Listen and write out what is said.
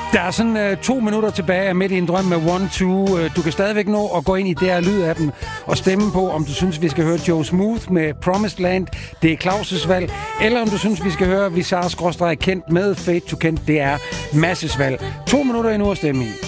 Der er sådan 2 minutter tilbage af Midt i en drøm med 1-2. Du kan stadigvæk nå at gå ind i det her Lyd-appen og stemme på, om du synes, vi skal høre Joe Smooth med Promised Land. Det er Claus' valg. Eller om du synes, vi skal høre Vizar-Kent med Fade to Kent. Det er Masses valg. 2 minutter endnu at stemme i.